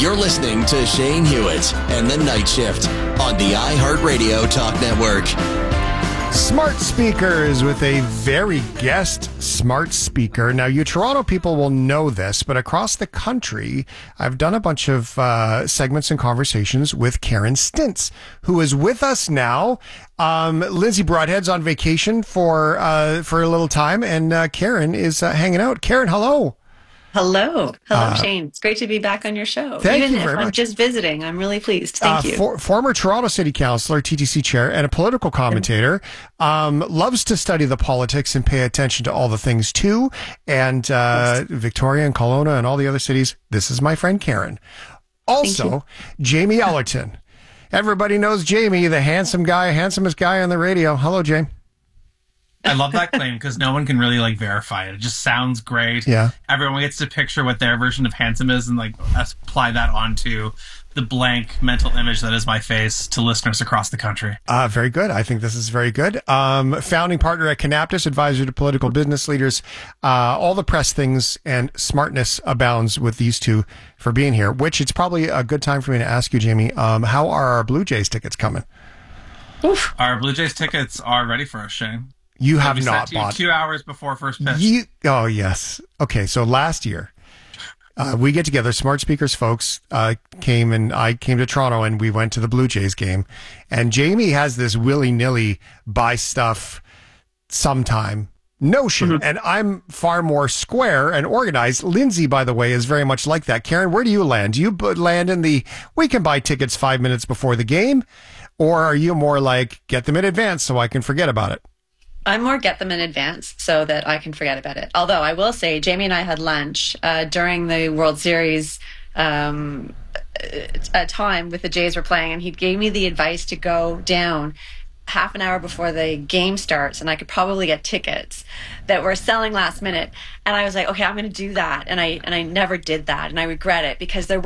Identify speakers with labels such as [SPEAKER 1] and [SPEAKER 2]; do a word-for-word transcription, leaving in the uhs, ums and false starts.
[SPEAKER 1] You're listening to Shane Hewitt and the Night Shift on the iHeartRadio Talk Network.
[SPEAKER 2] Smart speakers with a very guest smart speaker. Now, you Toronto people will know this, but across the country, I've done a bunch of uh, segments and conversations with Karen Stintz, who is with us now. Um, Lindsay Broadhead's on vacation for uh, for a little time, and uh, Karen is uh, hanging out. Karen, hello.
[SPEAKER 3] Hello. Hello,
[SPEAKER 2] Uh,
[SPEAKER 3] Shane. It's great to be back on your show.
[SPEAKER 2] Thank
[SPEAKER 3] Even
[SPEAKER 2] you
[SPEAKER 3] if
[SPEAKER 2] very
[SPEAKER 3] I'm
[SPEAKER 2] much.
[SPEAKER 3] just visiting, I'm really pleased. Thank
[SPEAKER 2] Uh,
[SPEAKER 3] you.
[SPEAKER 2] for, former Toronto City Councillor, T T C chair, and a political commentator. Um, loves to study the politics and pay attention to all the things too. And uh, Victoria and Kelowna and all the other cities. This is my friend Karen. Also, Jamie Ellerton. Everybody knows Jamie, the handsome guy, handsomest guy on the radio. Hello, Jamie.
[SPEAKER 4] I love that claim because no one can really like verify it. It just sounds great.
[SPEAKER 2] Yeah.
[SPEAKER 4] Everyone gets to picture what their version of handsome is and like apply that onto the blank mental image that is my face to listeners across the country.
[SPEAKER 2] Uh, very good. I think this is very good. Um, founding partner at Canaptus, advisor to political business leaders. Uh, all the press things and smartness abounds with these two for being here, which it's probably a good time for me to ask you, Jamie, um, how are our Blue Jays tickets coming?
[SPEAKER 3] Oof.
[SPEAKER 4] Our Blue Jays tickets are ready for us, Shane.
[SPEAKER 2] You
[SPEAKER 4] They'll
[SPEAKER 2] have
[SPEAKER 4] be
[SPEAKER 2] not
[SPEAKER 4] sent to you
[SPEAKER 2] bought.
[SPEAKER 4] two hours before first pitch.
[SPEAKER 2] You, oh, yes. Okay, so last year, uh, we get together, Smart Speakers folks uh, came and I came to Toronto and we went to the Blue Jays game. And Jamie has this willy-nilly buy stuff sometime notion.
[SPEAKER 3] Mm-hmm.
[SPEAKER 2] And I'm far more square and organized. Lindsay, by the way, is very much like that. Karen, where do you land? Do you b- land in the, we can buy tickets five minutes before the game? Or are you more like, get them in advance so I can forget about it?
[SPEAKER 3] I'm more get them in advance so that I can forget about it. Although I will say, Jamie and I had lunch uh, during the World Series um, a time with the Jays were playing, and he gave me the advice to go down half an hour before the game starts, and I could probably get tickets that were selling last minute. And I was like, okay, I'm going to do that. And I and I never did that, and I regret it because there